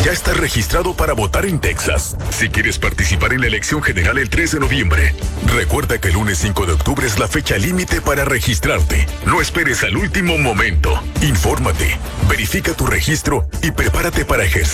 ya estás registrado para votar en Texas. Si quieres participar en la elección general el 3 de noviembre, recuerda que el lunes 5 de octubre es la fecha límite para registrarte. No esperes al último momento. Infórmate, verifica tu registro y prepárate para ejercer